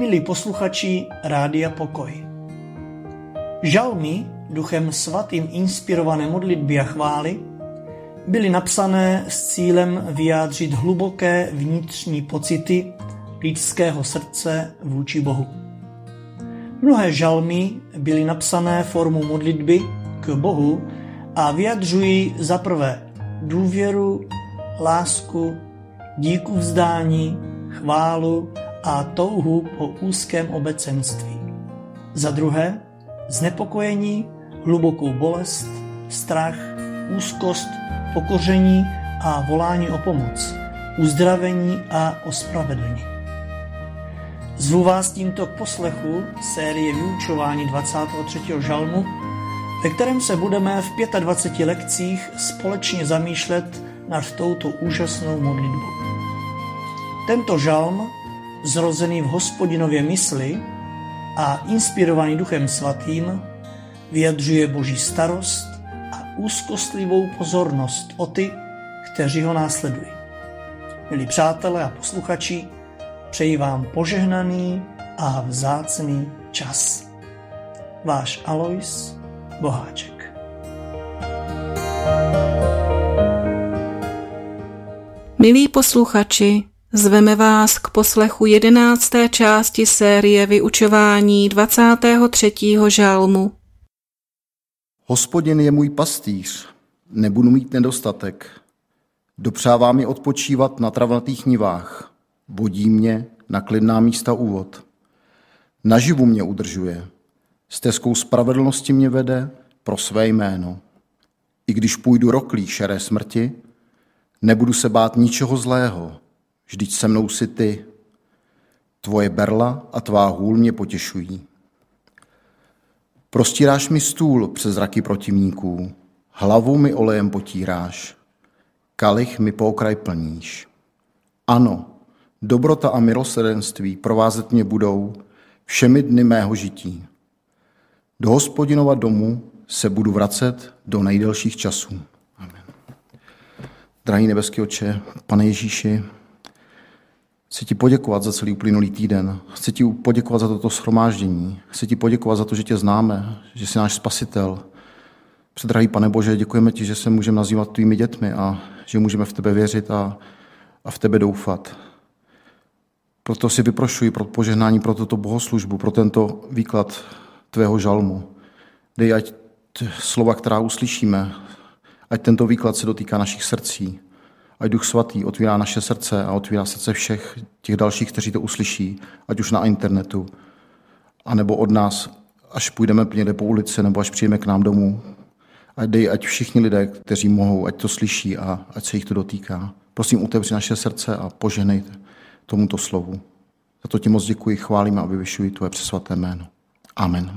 Milí posluchači Rádia Pokoj. Žalmy, Duchem Svatým inspirované modlitby a chvály, byly napsané s cílem vyjádřit hluboké vnitřní pocity lidského srdce vůči Bohu. Mnohé žalmy byly napsané formou modlitby k Bohu a vyjadřují za prvé důvěru, lásku, díku vzdání, chválu a touhu po úzkém obecenství. Za druhé znepokojení, hlubokou bolest, strach, úzkost, pokoření a volání o pomoc, uzdravení a ospravedlnění. Zvu vás tímto k poslechu série vyučování 23. žalmu, ve kterém se budeme v 25 lekcích společně zamýšlet nad touto úžasnou modlitbou. Tento žalm, zrozený v Hospodinově mysli a inspirovaný Duchem Svatým, vyjadřuje Boží starost a úzkostlivou pozornost o ty, kteří ho následují. Milí přátelé a posluchači, přeji vám požehnaný a vzácný čas. Váš Alois Boháček. Milí posluchači, zveme vás k poslechu 11. části série vyučování 23. žalmu. Hospodin je můj pastýř, nebudu mít nedostatek. Dopřává mi odpočívat na travnatých nivách, vodí mě na klidná místa úvod. Naživu mě udržuje, stezkou spravedlnosti mě vede pro své jméno. I když půjdu roklí šeré smrti, nebudu se bát ničeho zlého, vždyť se mnou jsi ty. Tvoje berla a tvá hůl mě potěšují. Prostíráš mi stůl přes zraky protivníků, hlavu mi olejem potíráš, kalich mi po okraj plníš. Ano, dobrota a milosrdenství provázet mě budou všemi dny mého žití. Do Hospodinova domu se budu vracet do nejdelších časů. Amen. Drahý nebeský Otče, Pane Ježíši, chci ti poděkovat za celý uplynulý týden. Chci ti poděkovat za toto shromáždění. Chci ti poděkovat za to, že tě známe, že jsi náš spasitel. Předrahý Pane Bože, děkujeme ti, že se můžeme nazývat tvými dětmi a že můžeme v tebe věřit a v tebe doufat. Proto si vyprošuji pro požehnání pro tuto bohoslužbu, pro tento výklad tvého žalmu. Dej, ať slova, která uslyšíme, ať tento výklad se dotýká našich srdcí. Ať Duch Svatý otvírá naše srdce a otvírá srdce všech těch dalších, kteří to uslyší, ať už na internetu, anebo od nás, až půjdeme někde po ulici, nebo až přijdeme k nám domů. Ať všichni lidé, kteří mohou, ať to slyší a ať se jich to dotýká. Prosím, otevři naše srdce a požehnej tomuto slovu. Za to ti moc děkuji, chválím a vyvyšuji tvoje přesvaté jméno. Amen.